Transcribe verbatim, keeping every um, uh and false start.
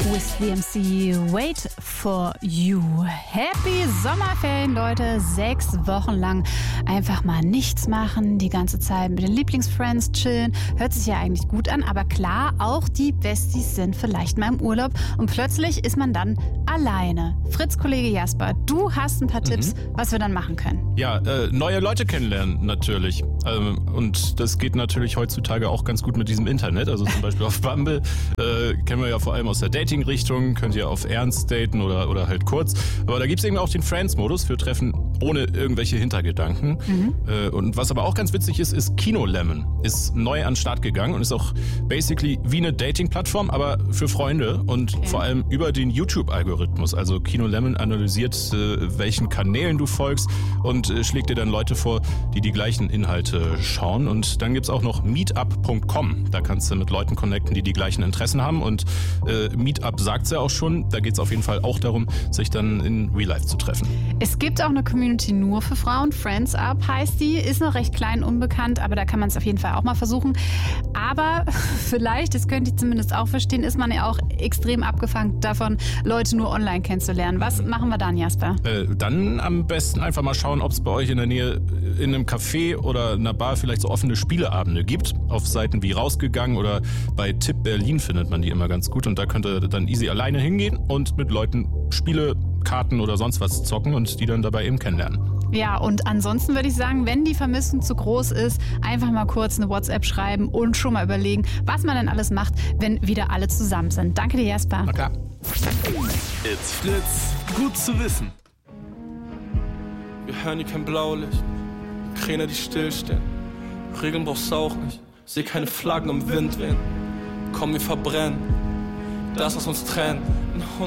with the M C Wait for You. Happy Sommerferien, Leute. Sechs Wochen lang einfach mal nichts machen, die ganze Zeit mit den Lieblingsfriends chillen. Hört sich ja eigentlich gut an, aber klar, auch die Besties sind vielleicht mal im Urlaub und plötzlich ist man dann alleine. Fritz-Kollege Jasper, du hast ein paar mhm. Tipps, was wir dann machen können. Ja, äh, neue Leute kennenlernen natürlich. Ähm, und das geht natürlich heutzutage auch ganz gut mit diesem Internet. Also zum Beispiel auf Bumble äh, kennen wir ja vor allem aus der Dating-Richtung. Könnt ihr auf Ernst daten oder, oder halt kurz. Aber da gibt es eben auch den Friends-Modus für Treffen ohne irgendwelche Hintergedanken. Mhm. Äh, und was aber auch ganz witzig ist, ist Kino Lemon. Ist neu an den Start gegangen und ist auch basically wie eine Dating-Plattform, aber für Freunde und okay. vor allem über den YouTube-Algorithmus. Also Kino Lemon analysiert, äh, welchen Kanälen du folgst und äh, schlägt dir dann Leute vor, die die gleichen Inhalte schauen. Und dann gibt's auch noch meetup punkt com. Da kannst du mit Leuten connecten, die die gleichen Interessen haben. Und äh, Meetup sagt's ja auch schon. Da geht's auf jeden Fall auch darum, sich dann in Real Life zu treffen. Es gibt auch eine Community nur für Frauen. Friends Up heißt die. Ist noch recht klein, unbekannt, aber da kann man es auf jeden Fall auch mal versuchen. Aber vielleicht, das könnt ihr zumindest auch verstehen, ist man ja auch extrem abgefangen davon, Leute nur online kennenzulernen. Was machen wir dann, Jasper? Äh, dann am besten einfach mal schauen, ob es bei euch in der Nähe in einem Café oder einer Bar vielleicht so offene Spieleabende gibt. Auf Seiten wie Rausgegangen oder bei Tipp Berlin findet man die immer ganz gut. Und da könnt ihr dann easy alleine hingehen und mit Leuten Spiele, Karten oder sonst was zocken und die dann dabei eben kennenlernen. Ja, und ansonsten würde ich sagen, wenn die Vermissung zu groß ist, einfach mal kurz eine WhatsApp schreiben und schon mal überlegen, was man denn alles macht, wenn wieder alle zusammen sind. Danke dir, Jasper. Na klar. It's Fritz, gut zu wissen. Wir hören hier kein Blaulicht, Kräne, die stillstehen. Regeln brauchst du auch nicht, seh keine Flaggen im Wind wehen. Komm, wir verbrennen das, was uns trennt, in